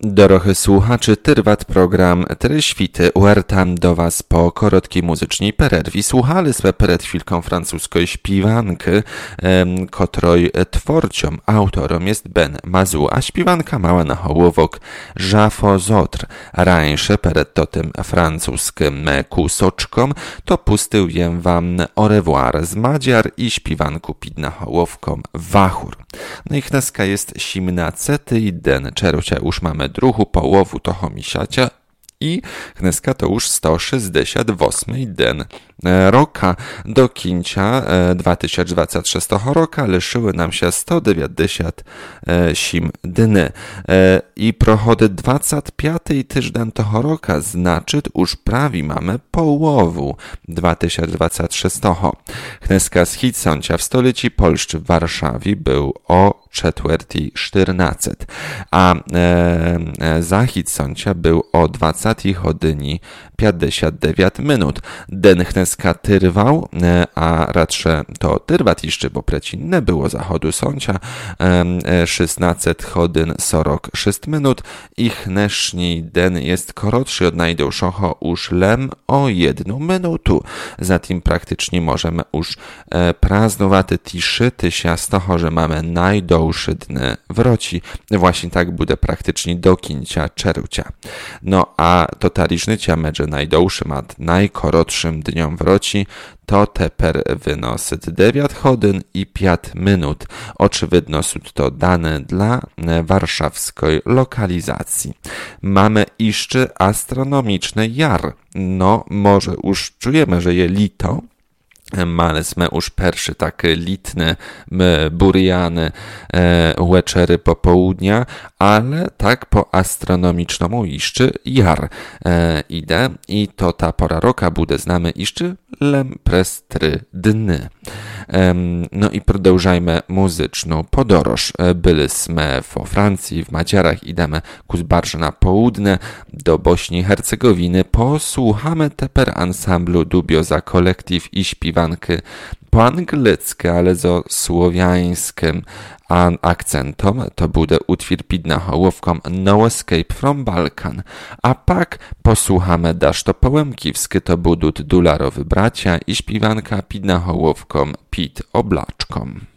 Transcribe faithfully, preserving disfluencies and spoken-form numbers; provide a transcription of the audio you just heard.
Dorohy słuchaczy, Tyrwat program Try świty uertam do was po korotkiej muzycznej pererwi. Słuchali swe przed chwilką francuskiej śpiwanki, em, kotroj tworcią, autorom jest Ben Mazu, a śpiwanka mała na hołowok Żafo Zotr. Rańsze przed to tym francuskim kusoczkom to pustył jem wam au revoir z Madziar i śpiwanku pid na hołowkom Wachur. No i chneska jest simnacety i den czerucia już mamy druhu połowu toho misiacia i chneska to już sto sześćdziesiąt osiem den roka do kincia dwa tysiące dwudziestego szóstego roka leszyły nam się sto dziewięćdziesiąt osiem dny i prochody dwudziesty piąty tydzień toho roka znaczy już prawie mamy połowu dwa tysiące dwudziestego szóstego. Chneska z Hicącia w stolicy Polszczy w Warszawie był o czwartej czternastej, a e, e, zachód sącia był o dwudziestej godzinie pięćdziesiąt dziewięć minut. Den chneska tyrwał, e, a raczej to tyrwat jeszcze, bo preci nie było zachodu sącia, e, szesnaście godzin czterdzieści sześć minut i chneszni den jest korotszy od najdłuższego już lem o jedną minutu. Zatem praktycznie możemy już e, praznować tiszy tysia z toho, że mamy najdłuższy dny wroci. Właśnie tak będzie praktycznie do kincia czerucia. No a to talicznycia medże najdłuższym, a najkorotszym dniom wroci to teper wynosi dziewięć godzin i pięć minut. Oczywidno są to dane dla warszawskiej lokalizacji. Mamy jeszcze astronomiczny jar. No może już czujemy, że je lito, ale sme już pierwszy taki litny, buriany e, wieczery popołudnia, ale tak po astronomicznemu jeszcze jar e, idę i to ta pora roka bude znamy jeszcze lem pres trzy dny. E, no i продовжajmy muzyczną podróż. E, byliśmy w Francji, w Madziarach, idemy ku bardziej na południe do Bośni i Hercegowiny. Posłuchamy teper ansamblu Dubioza kolektyw i śpiwanki po angielsku, ale zo słowiańskim akcentom. To bude utwór pid na hołowkom No Escape from Balkan. A pak posłuchamy dasz to połemkiwsky, to budut dularowy bracia i śpiwanka pid na hołowkom pid oblaczkom.